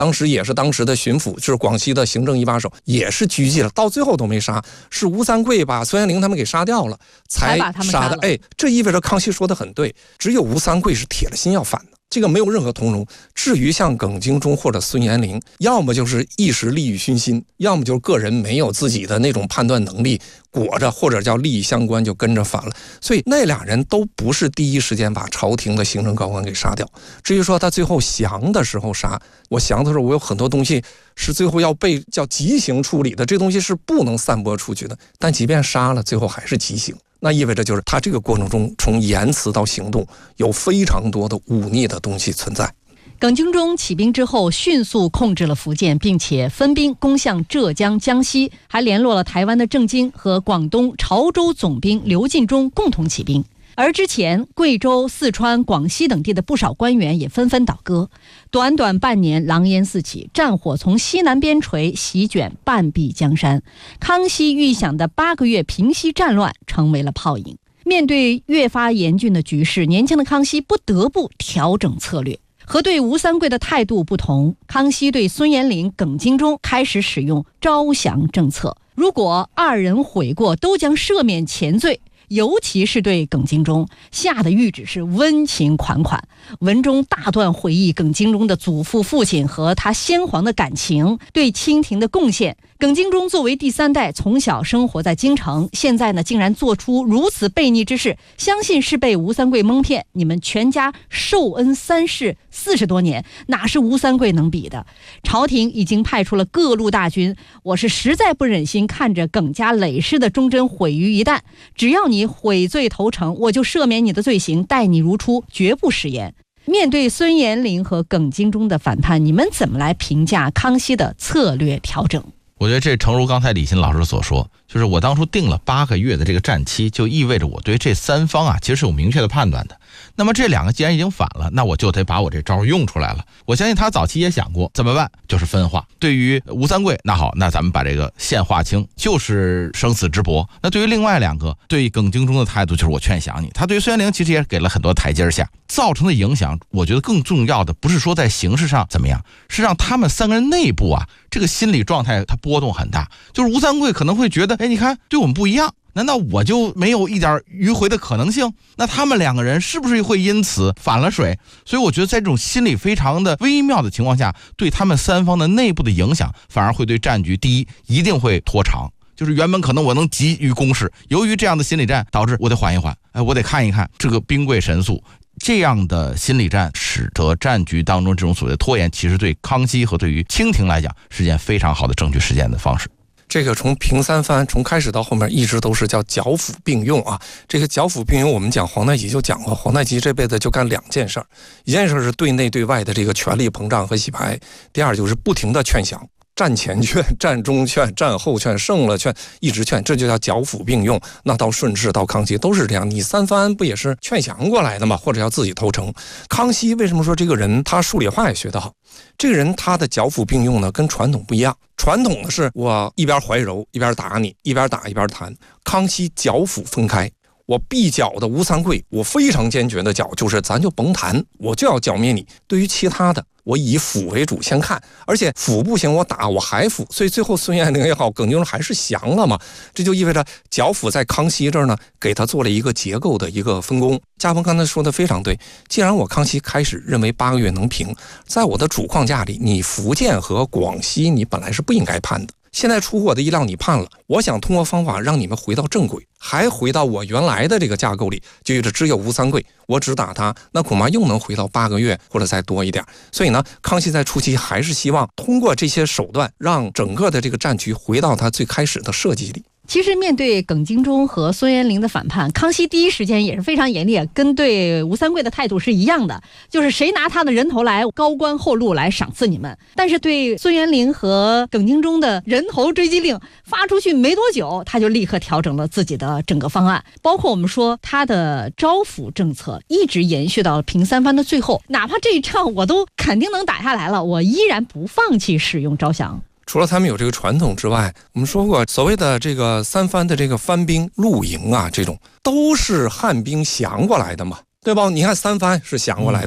当时也是当时的巡抚，就是广西的行政一把手，也是拘禁了，到最后都没杀，是吴三桂把孙元龄他们给杀掉了，才杀的。这意味着康熙说的很对，只有吴三桂是铁了心要反的。这个没有任何通融。至于像耿精忠或者孙元龄，要么就是一时利欲熏心，要么就是个人没有自己的那种判断能力，裹着或者叫利益相关就跟着反了。所以那俩人都不是第一时间把朝廷的行政高官给杀掉。至于说他最后降的时候杀，我降的时候我有很多东西是最后要被叫极刑处理的，这东西是不能散播出去的。但即便杀了，最后还是极刑。那意味着就是他这个过程中从言辞到行动有非常多的忤逆的东西存在。 耿精忠起兵之后迅速控制了福建，并且分兵攻向浙江、江西，还联络了台湾的郑经和广东潮州总兵刘进忠共同起兵。而之前贵州、四川、广西等地的不少官员也纷纷倒戈，短短半年狼烟四起，战火从西南边陲席卷半壁江山。康熙预想的8个月平息战乱成为了泡影。面对越发严峻的局势，年轻的康熙不得不调整策略。和对吴三桂的态度不同，康熙对孙元龄、耿精忠开始使用招降政策，如果二人悔过，都将赦免前罪。尤其是对耿精忠下的谕旨是温情款款，文中大段回忆耿精忠的祖父、父亲和他先皇的感情，对清廷的贡献。耿精忠作为第3代，从小生活在京城，现在呢竟然做出如此悖逆之事，相信是被吴三桂蒙骗。你们全家受恩3世40多年，哪是吴三桂能比的？朝廷已经派出了各路大军，我是实在不忍心看着耿家累世的忠贞毁于一旦。只要你悔罪投诚，我就赦免你的罪行，待你如初，绝不食言。面对孙元龄和耿精忠的反叛，你们怎么来评价康熙的策略调整？ 我觉得这诚如刚才李欣老师所说，就是我当初定了8个月的这个战期，就意味着我对这3方啊其实是有明确的判断的。那么这2个既然已经反了，那我就得把我这招用出来了。我相信他早期也想过怎么办，就是分化。对于吴三桂，那好，那咱们把这个线划清，就是生死之搏。那对于另外2个，对耿精忠的态度就是我劝降你。他对于孙元龄其实也给了很多台阶下，造成的影响，我觉得更重要的不是说在形式上怎么样，是让他们3个人内部啊这个心理状态它波动很大。就是吴三桂可能会觉得，哎，你看对我们不一样，难道我就没有一点迂回的可能性？那他们2个人是不是会因此反了水？所以我觉得在这种心理非常的微妙的情况下，对他们3方的内部的影响反而会对战局第一一定会拖长。就是原本可能我能急于攻势，由于这样的心理战导致我得缓一缓，我得看一看这个兵贵神速。这样的心理战使得战局当中这种所谓的拖延，其实对康熙和对于清廷来讲是件非常好的证据实践的方式。 这个从平3藩从开始到后面一直都是叫剿抚并用啊。这个剿抚并用我们讲皇太极就讲过，皇太极这辈子就干2件事儿，一件事是对内对外的这个权力膨胀和洗牌，第二就是不停的劝降，战前劝、战中劝、战后劝、胜了劝，一直劝，这就叫剿抚并用。那到顺治到康熙都是这样，你3藩不也是劝降过来的吗？或者要自己投诚。康熙为什么说这个人他数理化也学得好？这个人他的剿抚并用呢跟传统不一样，传统的是我一边怀柔一边打你，一边打一边谈。康熙剿抚分开，我必剿的吴三桂，我非常坚决的剿，就是咱就甭谈，我就要剿灭你。对于其他的，我以抚为主先看，而且抚不行我打我还抚，所以最后孙元龄也好，耿精忠还是降了嘛。这就意味着剿抚在康熙这儿呢，给他做了一个结构的一个分工。嘉鹏刚才说的非常对，既然我康熙开始认为8个月能平，在我的主框架里，你福建和广西你本来是不应该判的，现在出乎我的意料你判了，我想通过方法让你们回到正轨，还回到我原来的这个架构里，就意味着只有吴三桂，我只打他，那恐怕又能回到8个月或者再多一点。所以呢，康熙在初期还是希望通过这些手段，让整个的这个战局回到他最开始的设计里。 其实面对耿精忠和孙元龄的反叛，康熙第一时间也是非常严厉，跟对吴三桂的态度是一样的，就是谁拿他的人头来，高官厚禄来赏赐你们。但是对孙元龄和耿精忠的人头追击令发出去没多久，他就立刻调整了自己的整个方案，包括我们说他的招抚政策一直延续到平3藩的最后，哪怕这一仗我都肯定能打下来了，我依然不放弃使用招降。 除了他们有这个传统之外，我们说过所谓的这个3藩的这个藩兵露营啊，这种都是汉兵降过来的嘛，对吧？你看3藩是降过来的，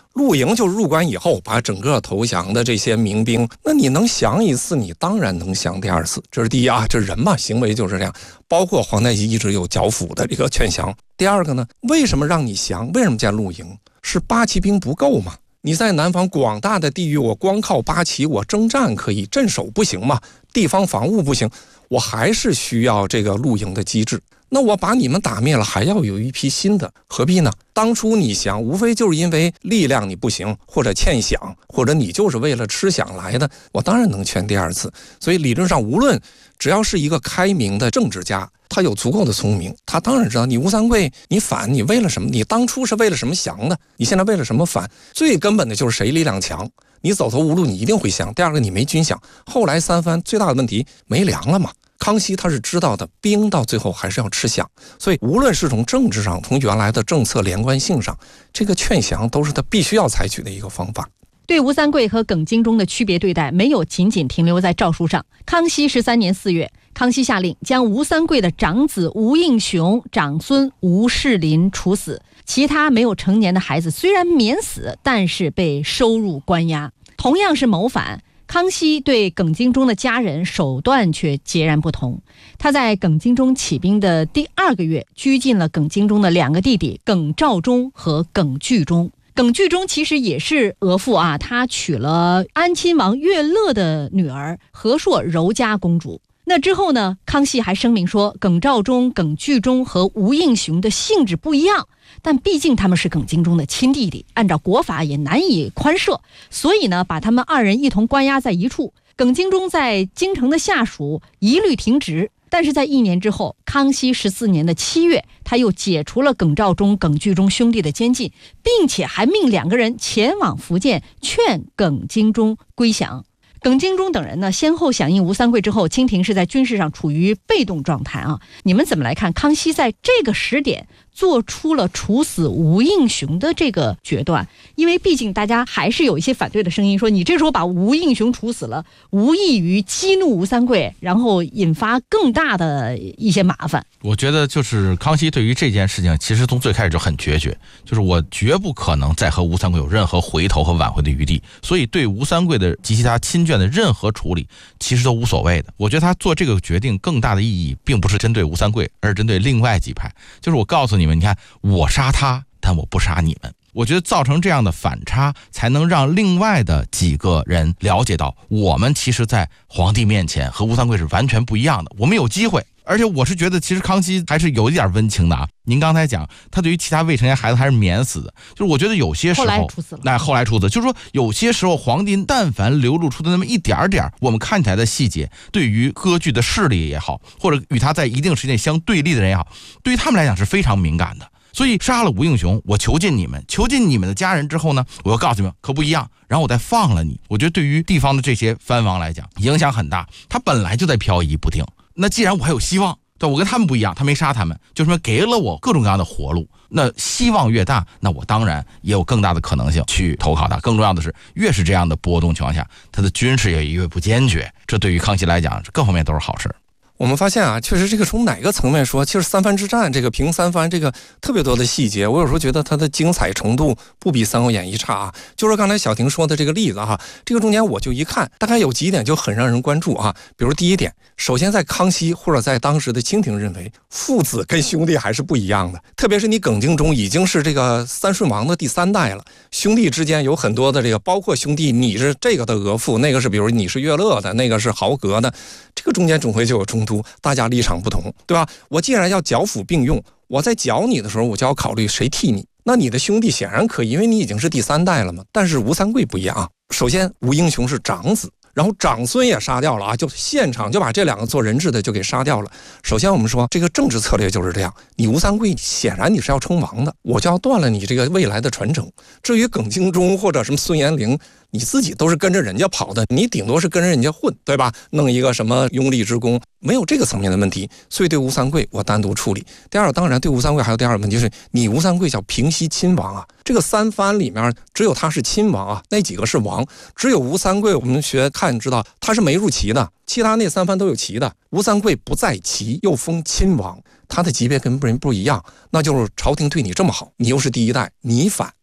陆营就入关以后，把整个投降的这些民兵，那你能降一次，你当然能降第二次，这是第一啊，这人嘛，行为就是这样。包括皇太极一直有剿抚的这个劝降。第二个呢，为什么让你降？为什么建陆营？是八旗兵不够嘛？你在南方广大的地域，我光靠八旗，我征战可以，镇守不行嘛，地方防务不行，我还是需要这个陆营的机制。那我把你们打灭了，还要有一批新的，何必呢？当初你降，无非就是因为力量你不行，或者欠饷，或者你就是为了吃饷来的，我当然能劝第二次。所以理论上，无论只要是一个开明的政治家，他有足够的聪明，他当然知道你吴三桂，你反你为了什么？你当初是为了什么降的？你现在为了什么反？最根本的就是谁力量强，你走投无路，你一定会降。第二个，你没军饷。后来三藩最大的问题没粮了嘛。康熙他是知道的，兵到最后还是要吃饷，所以无论是从政治上，从原来的政策连贯性上，这个劝降都是他必须要采取的一个方法。 对吴三桂和耿精忠的区别对待，没有仅仅停留在诏书上。康熙13年4月，康熙下令将吴三桂的长子吴应熊、长孙吴世林处死，其他没有成年的孩子虽然免死，但是被收入关押。同样是谋反，康熙对耿精忠的家人手段却截然不同。他在耿精忠起兵的第2个月，拘禁了耿精忠的2个弟弟耿肇忠和耿巨忠。耿巨忠其实也是额驸啊，他娶了安亲王乐乐的女儿和硕柔家公主。那之后呢，康熙还声明说，耿肇忠、耿巨忠和吴应熊的性质不一样，但毕竟他们是耿精忠的亲弟弟，按照国法也难以宽赦，所以呢，把他们2人一同关押在一处。耿精忠在京城的下属一律停职。但是在1年之后，康熙14年的7月，他又解除了耿肇忠、耿巨忠兄弟的监禁，并且还命2个人前往福建劝耿精忠归降。耿精忠等人呢，先后响应吴三桂之后，清廷是在军事上处于被动状态啊。你们怎么来看康熙在这个时点做出了处死吴应熊的这个决断？因为毕竟大家还是有一些反对的声音，说你这时候把吴应熊处死了，无异于激怒吴三桂，然后引发更大的一些麻烦。 我觉得就是康熙对于这件事情，其实从最开始就很决绝，就是我绝不可能再和吴三桂有任何回头和挽回的余地，所以对吴三桂的及其他亲眷的任何处理，其实都无所谓的。我觉得他做这个决定更大的意义，并不是针对吴三桂，而是针对另外几派。就是我告诉你们，你看我杀他，但我不杀你们。我觉得造成这样的反差，才能让另外的几个人了解到，我们其实在皇帝面前和吴三桂是完全不一样的，我们有机会。而且我是觉得其实康熙还是有一点温情的啊。您刚才讲他对于其他未成年孩子还是免死的，就是我觉得有些时候后来处死，就是说有些时候皇帝但凡流露出的那么一点点我们看起来的细节，对于割据的势力也好，或者与他在一定时间相对立的人也好，对于他们来讲是非常敏感的。所以杀了吴应熊，我囚禁你们的家人之后呢，我要告诉你们可不一样，然后我再放了你。我觉得对于地方的这些藩王来讲影响很大，他本来就在漂移不定，那既然我还有希望，对，我跟他们不一样，他没杀他们，就是说给了我各种各样的活路，那希望越大，那我当然也有更大的可能性去投靠他。更重要的是，越是这样的波动情况下，他的军事也越不坚决，这对于康熙来讲各方面都是好事。 我们发现啊，确实这个从哪个层面说，其实三藩之战这个平三藩这个特别多的细节，我有时候觉得它的精彩程度不比《三国演义》差啊。就是刚才小婷说的这个例子哈，这个中间我就一看，大概有几点就很让人关注啊。比如第一点，首先在康熙或者在当时的清廷认为，父子跟兄弟还是不一样的，特别是你耿精忠已经是这个三顺王的第3代了，兄弟之间有很多的这个，包括兄弟你是这个的额驸，那个是比如你是乐乐的，那个是豪格的，这个中间总会就有冲突，大家立场不同，对吧？我既然要剿抚并用，我在剿你的时候，我就要考虑谁替你。那你的兄弟显然可以，因为你已经是第3代了嘛。但是吴三桂不一样啊。首先，吴应熊是长子，然后长孙也杀掉了啊，就现场就把这2个做人质的就给杀掉了。首先我们说这个政治策略就是这样，你吴三桂显然你是要称王的，我就要断了你这个未来的传承。至于耿精忠或者什么孙延龄，你自己都是跟着人家跑的，你顶多是跟着人家混，对吧？弄一个什么拥立之功，没有这个层面的问题。所以对吴三桂我单独处理。第二，当然对吴三桂还有第二个问题是，你吴三桂叫平西亲王啊，这个三藩里面只有他是亲王啊，那几个是王，只有吴三桂我们学看知道他是没入旗的，其他那3藩都有旗的，吴三桂不在旗，又封亲王，他的级别跟人不一样，那就是朝廷对你这么好，你又是第1代，你反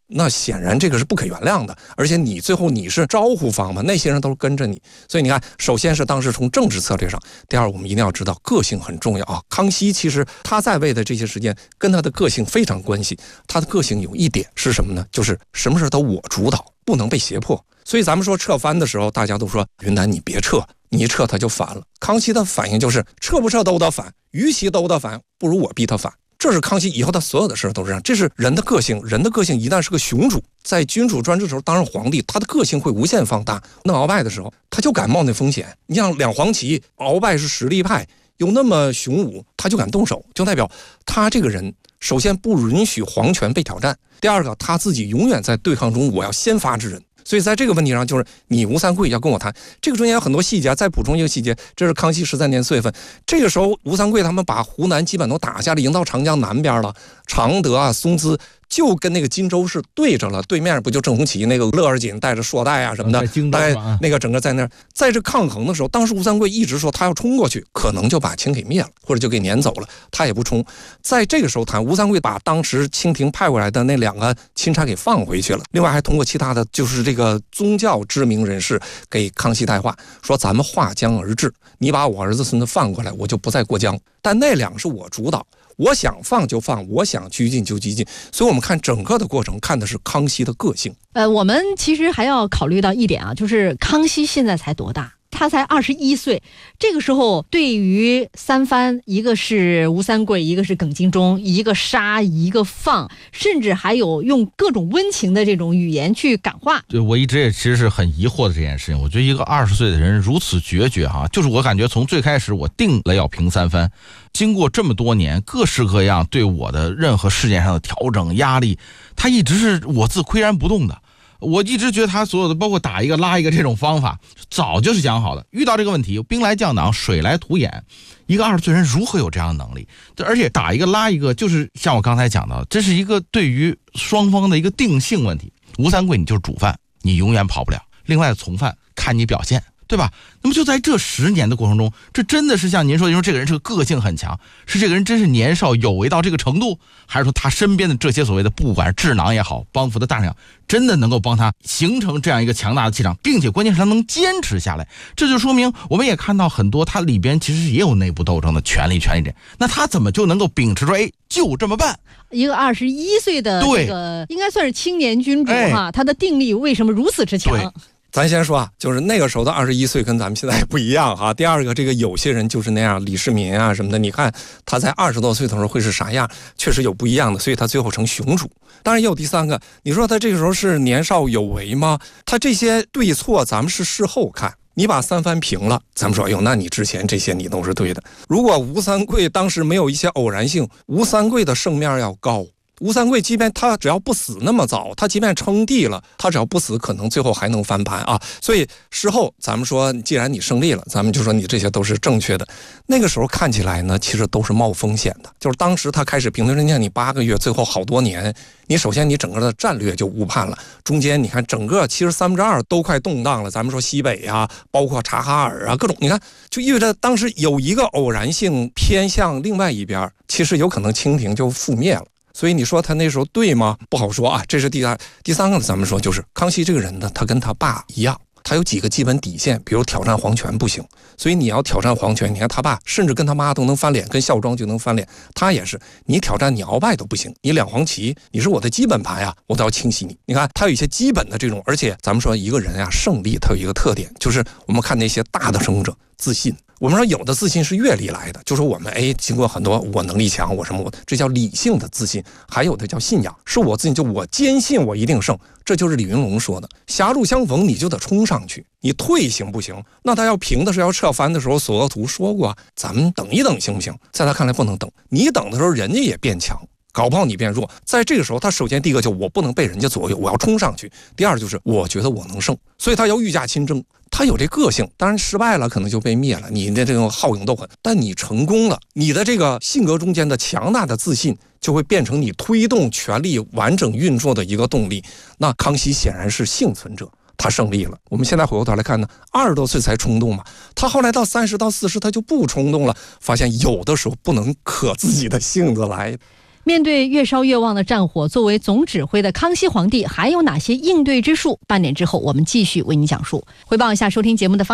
那显然这个是不可原谅的。而且你最后你是招呼方嘛，那些人都是跟着你，所以你看，首先是当时从政治策略上，第二我们一定要知道个性很重要啊。康熙其实他在位的这些时间跟他的个性非常关系，他的个性有一点是什么呢？就是什么事都我主导，不能被胁迫。所以咱们说撤藩的时候，大家都说云南你别撤，你一撤他就反了。康熙的反应就是撤不撤都得反，与其都得反，不如我逼他反。这是康熙以后他所有的事都是这样，这是人的个性。人的个性一旦是个雄主，在君主专制的时候当上皇帝，他的个性会无限放大。那鳌拜的时候他就敢冒那风险。你像两黄旗，鳌拜是实力派，又那么雄武，他就敢动手，就代表他这个人首先不允许皇权被挑战，第二个他自己永远在对抗中我要先发制人。所以在这个问题上，就是你吴三桂要跟我谈，这个中间有很多细节。再补充一个细节，这是康熙13年4月份，这个时候吴三桂他们把湖南基本都打下来，已经到长江南边了，常德啊、松滋就跟那个荆州是对着了，对面不就郑红旗那个勒尔锦带着硕带啊什么的，大概那个整个在那儿，在这抗衡的时候，当时吴三桂一直说他要冲过去，可能就把清给灭了，或者就给撵走了，他也不冲。在这个时候谈，吴三桂把当时清廷派过来的那2个钦差给放回去了，另外还通过其他的就是这个宗教知名人士给康熙带话，说咱们划江而治，你把我儿子孙子放过来，我就不再过江。但那2个是我主导，我想放就放，我想拘禁就拘禁。所以我们看整个的过程，看的是康熙的个性。 我们其实还要考虑到一点啊，就是康熙现在才多大？他才21岁，这个时候对于三藩，一个是吴三桂，一个是耿精忠，一个杀一个放，甚至还有用各种温情的这种语言去感化。 对，我一直也其实是很疑惑的这件事情。我觉得一个20岁的人如此决绝哈，就是我感觉从最开始我定了要平三藩，经过这么多年各式各样对我的任何事件上的调整压力，他一直是我自岿然不动的。我一直觉得他所有的包括打一个拉一个这种方法早就是讲好的，遇到这个问题兵来将挡水来土掩，一个20岁人如何有这样的能力？而且打一个拉一个，就是像我刚才讲到的，这是一个对于双方的一个定性问题。吴三桂你就是主犯，你永远跑不了，另外的从犯看你表现，对吧？那么就在这10年的过程中，这真的是像您说，这个人是个性很强，是这个人真是年少有为到这个程度，还是说他身边的这些所谓的不管是智囊也好，帮扶的大将，真的能够帮他形成这样一个强大的气场，并且关键是他能坚持下来。这就说明我们也看到很多他里边其实也有内部斗争的权力这，那他怎么就能够秉持说就这么办？ 一个21岁的这个应该算是青年君主哈，他的定力为什么如此之强？ 咱先说啊，就是那个时候的21岁跟咱们现在不一样哈。第二个，这个有些人就是那样，李世民啊什么的，你看他在20多岁的时候会是啥样，确实有不一样的，所以他最后成雄主。当然也有第三个，你说他这个时候是年少有为吗？他这些对错咱们是事后看。你把三藩平了，咱们说那你之前这些你都是对的。如果吴三桂当时没有一些偶然性，吴三桂的胜面要高。吴三桂即便他只要不死那么早，他即便称帝了，他只要不死，可能最后还能翻盘啊。所以事后咱们说，既然你胜利了，咱们就说你这些都是正确的。那个时候看起来呢，其实都是冒风险的。就是当时他开始平定，你8个月，最后好多年，你首先你整个的战略就误判了。中间你看整个其实2/3都快动荡了。咱们说西北啊，包括察哈尔啊，各种你看，就意味着当时有一个偶然性偏向另外一边，其实有可能清廷就覆灭了。所以你说他那时候对吗？不好说啊。这是第三个，咱们说就是康熙这个人呢，他跟他爸一样，他有几个基本底线，比如挑战皇权不行。所以你要挑战皇权，你看他爸甚至跟他妈都能翻脸，跟孝庄就能翻脸，他也是，你挑战你鳌拜都不行，你两黄旗你是我的基本盘呀，我都要清洗你。你看他有一些基本的这种，而且咱们说一个人啊，胜利他有一个特点，就是我们看那些大的胜者自信。我们说有的自信是阅历来的，就是我们经过很多我能力强，我什么这叫理性的自信。还有的叫信仰，是我自信，就我坚信我一定胜。这就是李云龙说的，狭路相逢你就得冲上去，你退行不行？那他要平的时候要撤藩的时候，索额图说过，咱们等一等行不行？在他看来不能等，你等的时候人家也变强，搞不好你变弱。在这个时候，他首先第一个就我不能被人家左右，我要冲上去。第二就是我觉得我能胜，所以他要御驾亲征。他有这个性，当然失败了可能就被灭了，你的这种好勇斗狠，但你成功了，你的这个性格中间的强大的自信就会变成你推动权力完整运作的一个动力。那康熙显然是幸存者，他胜利了。我们现在回过头来看呢，20多岁才冲动嘛，他后来到30到40他就不冲动了，发现有的时候不能可自己的性子来。 面对越烧越旺的战火，作为总指挥的康熙皇帝还有哪些应对之术？半点之后我们继续为您讲述。回报一下收听节目的方